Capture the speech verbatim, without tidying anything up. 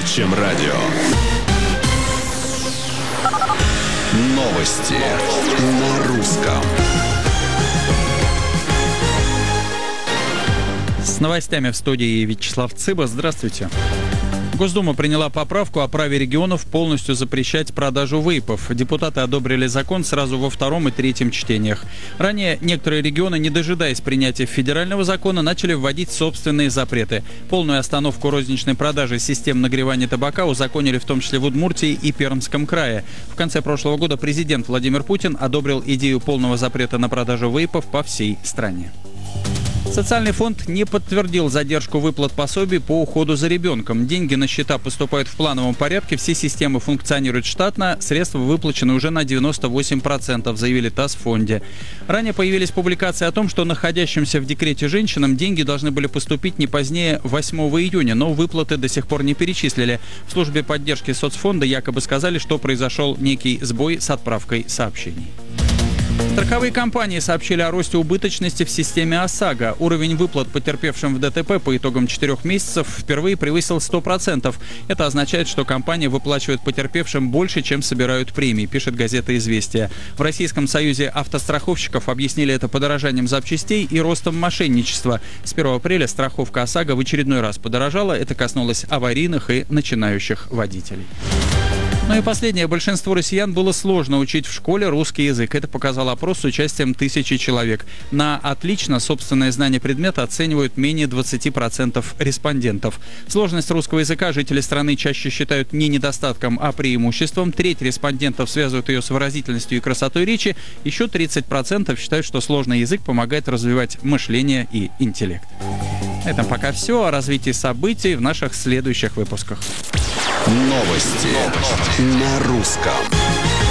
чем радио. Новости на русском. С новостями в студии Вячеслав Цыба. Здравствуйте. Госдума приняла поправку о праве регионов полностью запрещать продажу вейпов. Депутаты одобрили закон сразу во втором и третьем чтениях. Ранее некоторые регионы, не дожидаясь принятия федерального закона, начали вводить собственные запреты. Полную остановку розничной продажи систем нагревания табака узаконили в том числе в Удмуртии и Пермском крае. В конце прошлого года президент Владимир Путин одобрил идею полного запрета на продажу вейпов по всей стране. Социальный фонд не подтвердил задержку выплат пособий по уходу за ребенком. Деньги на счета поступают в плановом порядке, все системы функционируют штатно, средства выплачены уже на девяносто восемь процентов, заявили ТАСС в фонде. Ранее появились публикации о том, что находящимся в декрете женщинам деньги должны были поступить не позднее восьмого июня, но выплаты до сих пор не перечислили. В службе поддержки соцфонда якобы сказали, что произошел некий сбой с отправкой сообщений. Страховые компании сообщили о росте убыточности в системе ОСАГО. Уровень выплат потерпевшим в ДТП по итогам четырех месяцев впервые превысил сто процентов. Это означает, что компании выплачивают потерпевшим больше, чем собирают премии, пишет газета «Известия». В Российском союзе автостраховщиков объяснили это подорожанием запчастей и ростом мошенничества. С первого апреля страховка ОСАГО в очередной раз подорожала. Это коснулось аварийных и начинающих водителей. Ну и последнее. Большинству россиян было сложно учить в школе русский язык. Это показал опрос с участием тысячи человек. На «отлично» собственное знание предмета оценивают менее двадцати процентов респондентов. Сложность русского языка жители страны чаще считают не недостатком, а преимуществом. Треть респондентов связывают ее с выразительностью и красотой речи. Еще тридцать процентов считают, что сложный язык помогает развивать мышление и интеллект. На этом пока все. О развитии событий в наших следующих выпусках. Новости на русском.